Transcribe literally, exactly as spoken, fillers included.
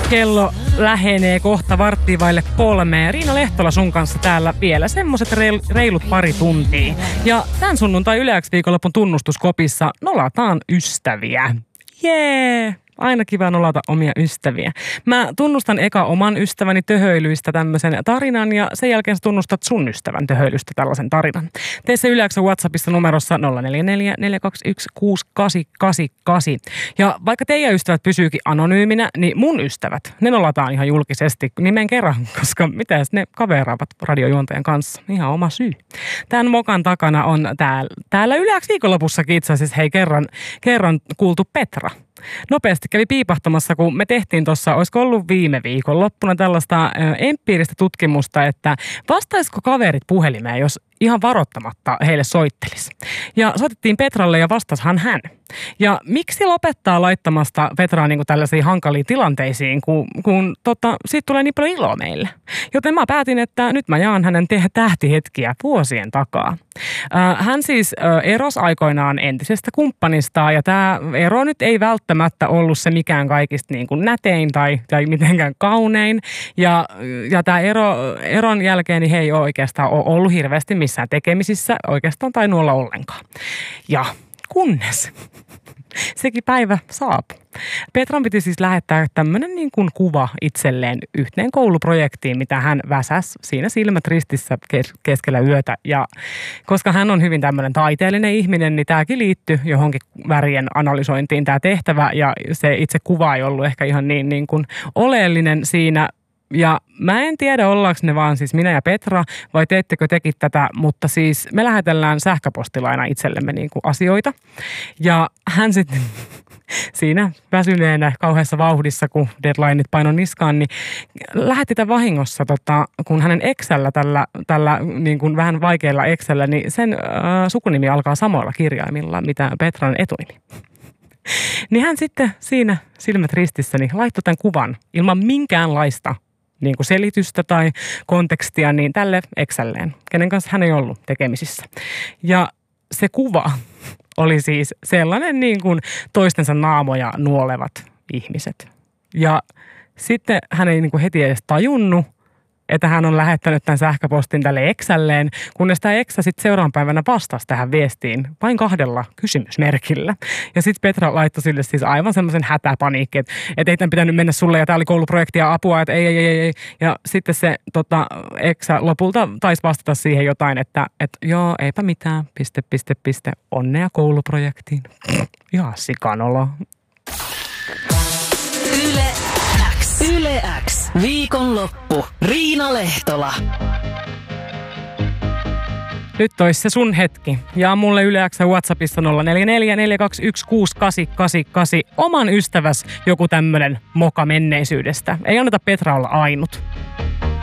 Kello lähenee kohta varttiin vaille kolmea. Riina Lehtola sun kanssa täällä vielä semmoset reilut pari tuntia. Ja tän sunnuntai Yle X viikonlopun tunnustuskopissa nolataan ystäviä. Jee! Yeah. Aina kiva nolata omia ystäviä. Mä tunnustan eka oman ystäväni töhöilyistä tämmöisen tarinan ja sen jälkeen sä tunnustat sun ystävän töhöilystä tällaisen tarinan. Tee se Yle X:n WhatsAppissa numerossa nolla neljä neljä neljä kaksi yksi kuusi kahdeksan kahdeksan kahdeksan. Ja vaikka teidän ystävät pysyykin anonyyminä, niin mun ystävät, ne nolataan ihan julkisesti nimen kerran, koska mitäs ne kaveraavat radiojuontajan kanssa. Ihan oma syy. Tämän mokan takana on täällä, täällä Yle X viikonlopussakin itse asiassa hei kerran, kerran kuultu Petra. Nopeasti kävi piipahtamassa, kun me tehtiin tuossa, olisiko ollut viime viikon loppuna tällaista ö, empiiristä tutkimusta, että vastaisiko kaverit puhelimeen, jos ihan varoittamatta heille soittelisi. Ja soitettiin Petralle ja vastashan hän. Ja miksi lopettaa laittamasta Petraa niin kuin tällaisiin hankaliin tilanteisiin, kun, kun tota, siitä tulee niin paljon iloa meille. Joten mä päätin, että nyt mä jaan hänen te- tähtihetkiä vuosien takaa. Äh, hän siis äh, erosi aikoinaan entisestä kumppanistaan ja tämä ero nyt ei välttämättä ollut se mikään kaikista niin kuin nätein tai, tai mitenkään kaunein. Ja, ja tämä ero, eron jälkeen niin he ei ole oikeastaan ole ollut hirveästi missään tekemisissä oikeastaan tai nuolla ollenkaan. Ja kunnes sekin päivä saapui. Petran piti siis lähettää tämmöinen niin kuin kuva itselleen yhteen kouluprojektiin, mitä hän väsäsi siinä silmät ristissä keskellä yötä. Ja koska hän on hyvin tämmöinen taiteellinen ihminen, niin tämäkin liittyi johonkin värien analysointiin tämä tehtävä. Ja se itse kuva ei ollut ehkä ihan niin, niin kuin oleellinen siinä. Ja mä en tiedä, ollaanko ne vaan siis minä ja Petra, vai teettekö tekin tätä, mutta siis me lähetellään sähköpostilaina itsellemme niin kuin asioita. Ja hän sitten siinä väsyneenä kauheassa vauhdissa, kun deadlineit painoi niskaan, niin lähetti tämän vahingossa, tota, kun hänen Excellä, tällä, tällä niin kuin vähän vaikealla Excellä, niin sen äh, sukunimi alkaa samoilla kirjaimilla, mitä Petran etunimi. Niin hän sitten siinä silmät ristissä niin laittoi tämän kuvan ilman minkäänlaista niin kuin selitystä tai kontekstia niin tälle Excelleen, kenen kanssa hän ei ollut tekemisissä. Ja se kuva oli siis sellainen niin kuin toistensa naamoja nuolevat ihmiset. Ja sitten hän ei niin kuin heti edes tajunnut, että hän on lähettänyt tämän sähköpostin tälle Excelleen, kunnes tämä Exä sitten seuraavan päivänä vastasi tähän viestiin vain kahdella kysymysmerkillä. Ja sitten Petra laittoi sille siis aivan semmoisen hätäpaniikki, että, että ei tämän pitänyt mennä sulle ja tämä oli kouluprojekti ja apua, että ei, ei, ei, ei. Ja sitten se tota, Exä lopulta taisi vastata siihen jotain, että, että joo, eipä mitään, piste, piste, piste, onnea kouluprojektiin. Ihan sikanolo. Yle X. Yle X. Viikonloppu. Riina Lehtola. Nyt olisi se sun hetki. Jaa mulle Yle X WhatsAppissa nolla neljä neljä neljä kaksi yksi kuusi kahdeksan kahdeksan kahdeksan oman ystäväs joku tämmönen moka menneisyydestä. Ei anneta Petra olla ainut.